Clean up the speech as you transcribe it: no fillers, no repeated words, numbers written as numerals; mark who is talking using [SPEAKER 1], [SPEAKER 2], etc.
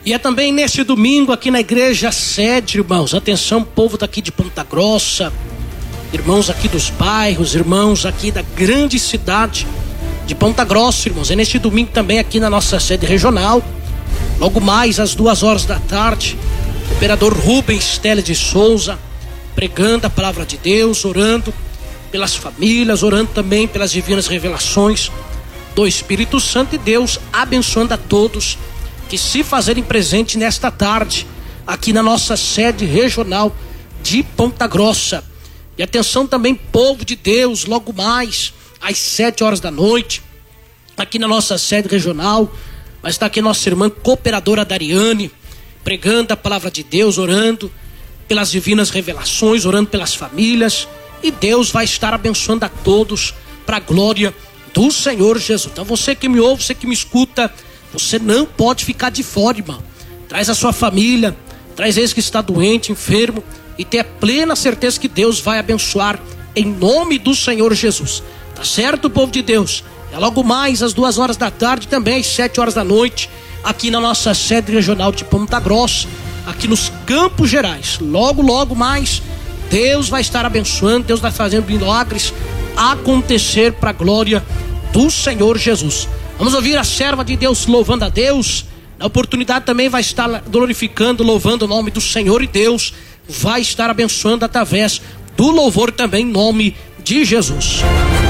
[SPEAKER 1] E é também neste domingo aqui na igreja sede, irmãos. Atenção, povo daqui de Ponta Grossa, irmãos aqui dos bairros, irmãos aqui da grande cidade de Ponta Grossa, irmãos. É neste domingo também aqui na nossa sede regional. Logo mais às 2h da tarde, o vereador Rubens Teles de Souza pregando a palavra de Deus, orando pelas famílias, orando também pelas divinas revelações do Espírito Santo, e Deus abençoando a todos que se fazerem presente nesta tarde aqui na nossa sede regional de Ponta Grossa. E atenção também, povo de Deus, logo mais às 7h da noite, aqui na nossa sede regional, vai estar aqui nossa irmã cooperadora Dariane, pregando a palavra de Deus, orando pelas divinas revelações, orando pelas famílias, e Deus vai estar abençoando a todos para a glória do Senhor Jesus. Então você que me ouve, você que me escuta, você não pode ficar de fora, irmão. Traz a sua família, traz esse que está doente, enfermo, e tenha plena certeza que Deus vai abençoar em nome do Senhor Jesus. Tá certo, povo de Deus? É logo mais às 2h da tarde, também às 7h da noite, aqui na nossa sede regional de Ponta Grossa, aqui nos Campos Gerais. Logo mais, Deus vai estar abençoando, Deus vai fazendo milagres acontecer para a glória do Senhor Jesus. Vamos ouvir a serva de Deus louvando a Deus. Na oportunidade também vai estar glorificando, louvando o nome do Senhor, e Deus vai estar abençoando através do louvor também em nome de Jesus.